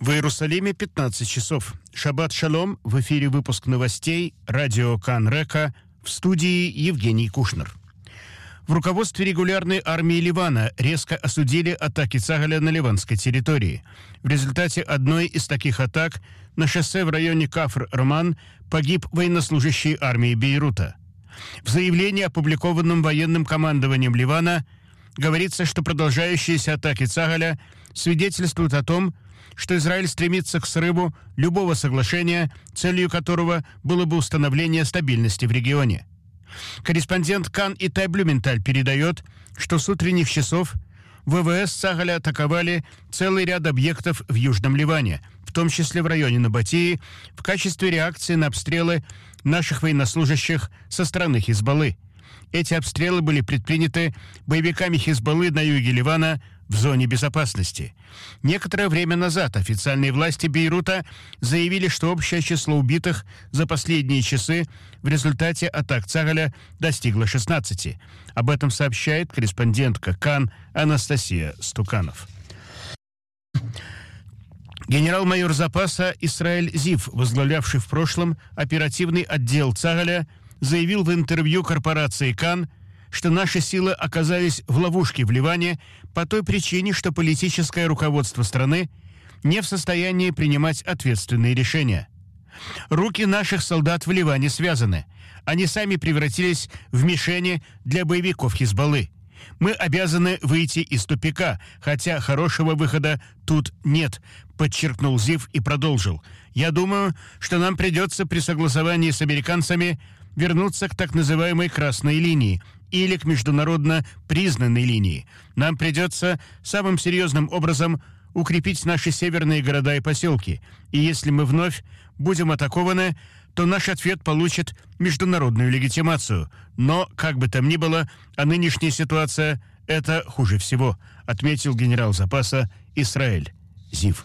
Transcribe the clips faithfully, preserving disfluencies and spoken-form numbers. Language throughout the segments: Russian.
В Иерусалиме пятнадцать часов. Шаббат шалом. В эфире выпуск новостей. Радио Кан Река. В студии Евгений Кушнер. В руководстве регулярной армии Ливана резко осудили атаки Цагаля на ливанской территории. В результате одной из таких атак на шоссе в районе Кафр-Роман погиб военнослужащий армии Бейрута. В заявлении, опубликованном военным командованием Ливана, говорится, что продолжающиеся атаки Цагаля свидетельствуют о том, что Израиль стремится к срыву любого соглашения, целью которого было бы установление стабильности в регионе. Корреспондент Кан Итай Блюменталь передает, что с утренних часов ВВС Цагаля атаковали целый ряд объектов в Южном Ливане, в том числе в районе Набатии, в качестве реакции на обстрелы наших военнослужащих со стороны Хизбаллы. Эти обстрелы были предприняты боевиками Хизбаллы на юге Ливана в зоне безопасности. Некоторое время назад официальные власти Бейрута заявили, что общее число убитых за последние часы в результате атак Цагаля достигло шестнадцати. Об этом сообщает корреспондентка Кан Анастасия Стуканов. Генерал-майор запаса Исраэль Зив, возглавлявший в прошлом оперативный отдел Цагаля, заявил в интервью корпорации Кан, что наши силы оказались в ловушке в Ливане по той причине, что политическое руководство страны не в состоянии принимать ответственные решения. Руки наших солдат в Ливане связаны. Они сами превратились в мишени для боевиков Хизбаллы. Мы обязаны выйти из тупика, хотя хорошего выхода тут нет, подчеркнул Зив и продолжил. Я думаю, что нам придется при согласовании с американцами вернуться к так называемой «красной линии» или к международно признанной линии. Нам придется самым серьезным образом укрепить наши северные города и поселки. И если мы вновь будем атакованы, то наш ответ получит международную легитимацию. Но, как бы там ни было, а нынешняя ситуация – это хуже всего, отметил генерал запаса Исраэль Зив.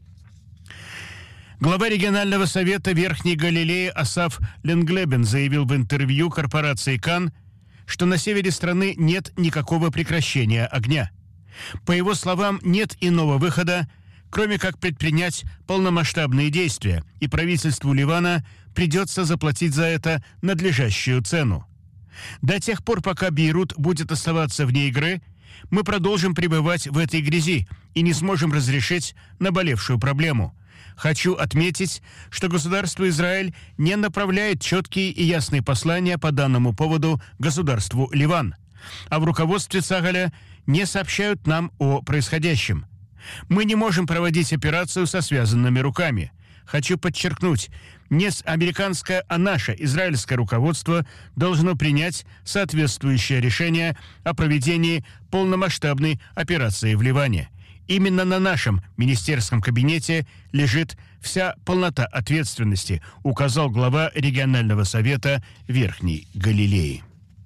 Глава регионального совета Верхней Галилеи Асаф Ленглебен заявил в интервью корпорации Кан, что на севере страны нет никакого прекращения огня. По его словам, нет иного выхода, кроме как предпринять полномасштабные действия, и правительству Ливана придется заплатить за это надлежащую цену. До тех пор, пока Бейрут будет оставаться вне игры, мы продолжим пребывать в этой грязи и не сможем разрешить наболевшую проблему. Хочу отметить, что государство Израиль не направляет четкие и ясные послания по данному поводу государству Ливан, а в руководстве Цагаля не сообщают нам о происходящем. Мы не можем проводить операцию со связанными руками. Хочу подчеркнуть, не американское, а наше израильское руководство должно принять соответствующее решение о проведении полномасштабной операции в Ливане. Именно на нашем министерском кабинете лежит вся полнота ответственности, указал глава регионального совета Верхней Галилеи.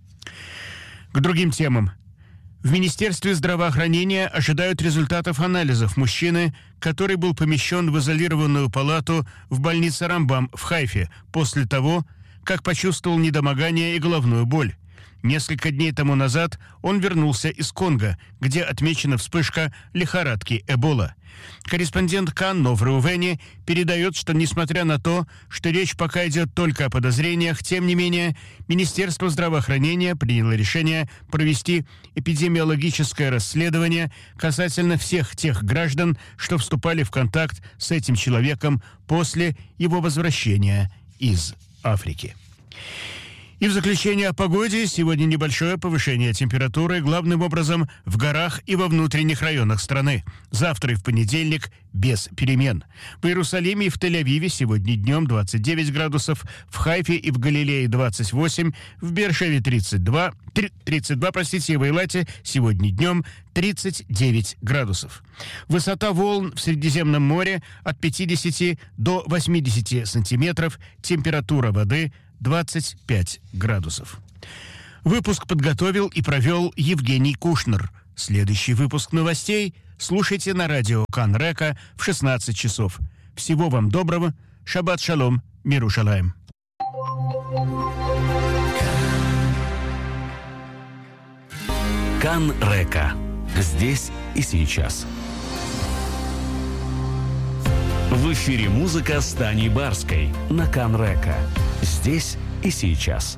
К другим темам. В Министерстве здравоохранения ожидают результатов анализов мужчины, который был помещен в изолированную палату в больнице Рамбам в Хайфе после того, как почувствовал недомогание и головную боль. Несколько дней тому назад он вернулся из Конго, где отмечена вспышка лихорадки Эбола. Корреспондент Кан Нов Реувени передает, что несмотря на то, что речь пока идет только о подозрениях, тем не менее Министерство здравоохранения приняло решение провести эпидемиологическое расследование касательно всех тех граждан, что вступали в контакт с этим человеком после его возвращения из Африки. И в заключение о погоде. Сегодня небольшое повышение температуры, главным образом в горах и во внутренних районах страны. Завтра и в понедельник без перемен. В Иерусалиме и в Тель-Авиве сегодня днем двадцать девять градусов, в Хайфе и в Галилее двадцать восемь, в Беэр-Шеве тридцать два, тридцать два, простите, и в Эйлате сегодня днем тридцать девять градусов. Высота волн в Средиземном море от пятидесяти до восьмидесяти сантиметров, температура воды двадцать пять градусов. Выпуск подготовил и провел Евгений Кушнер. Следующий выпуск новостей слушайте на радио Кан Река в шестнадцать часов. Всего вам доброго. Шаббат шалом. Мир Ушалаем. Кан Река. Здесь и сейчас. В эфире музыка с Таней Барской на Канрека. Здесь и сейчас.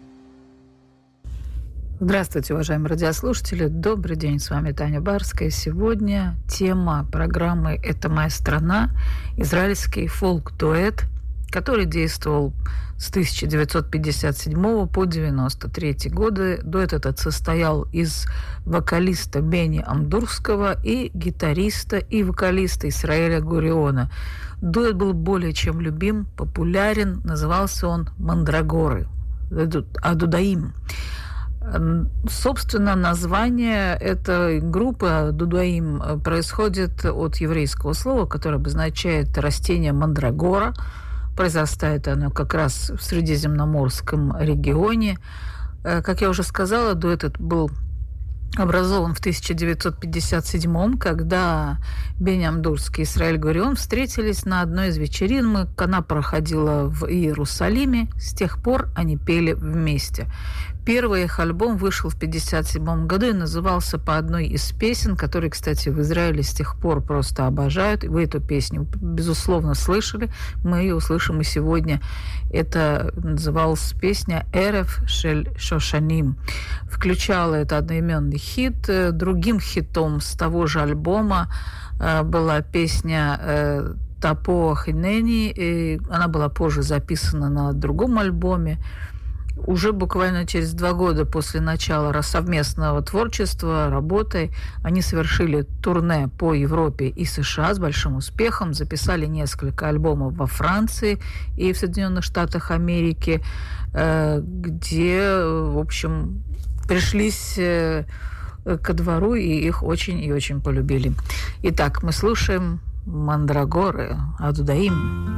Здравствуйте, уважаемые радиослушатели. Добрый день, с вами Таня Барская. Сегодня тема программы «Это моя страна». Израильский фолк-дуэт, который действовал с тысяча девятьсот пятьдесят седьмого по девяносто третий годы. Дуэт этот состоял из вокалиста Бени Амдурского и гитариста и вокалиста Исраэля Гуриона. Дуэт был более чем любим, популярен. Назывался он «Мандрагоры», «Адудаим». Собственно, название этой группы «Дудуаим» происходит от еврейского слова, которое обозначает растение мандрагора. Произрастает оно как раз в Средиземноморском регионе. Как я уже сказала, дуэт этот был образован в тысяча девятьсот пятьдесят седьмом, когда Бени Амдурский и Исраэль Гурион встретились на одной из вечеринок. Она проходила в Иерусалиме. С тех пор они пели вместе. Первый их альбом вышел в пятьдесят седьмом году и назывался по одной из песен, которые, кстати, в Израиле с тех пор просто обожают. Вы эту песню, безусловно, слышали. Мы ее услышим и сегодня. Это называлась песня «Эрев шель Шошаним». Включала это одноименный хит. Другим хитом с того же альбома была песня «Тапоах Инени». И она была позже записана на другом альбоме. Уже буквально через два года после начала совместного творчества, работы, они совершили турне по Европе и США с большим успехом, записали несколько альбомов во Франции и в Соединенных Штатах Америки, где, в общем, пришлись ко двору и их очень и очень полюбили. Итак, мы слушаем «Мандрагоры», «Адудаим».